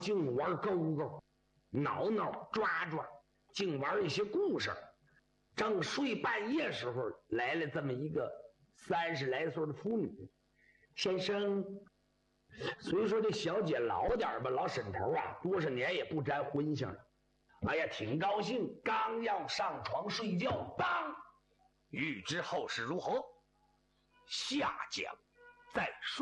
净玩勾勾，挠挠抓抓，净玩一些故事。正睡半夜时候，来了这么一个30来岁的妇女。先生，虽说这小姐老点吧，老沈头啊，多少年也不沾荤腥了。哎呀，挺高兴，刚要上床睡觉，当， 欲知后事如何，下讲再说。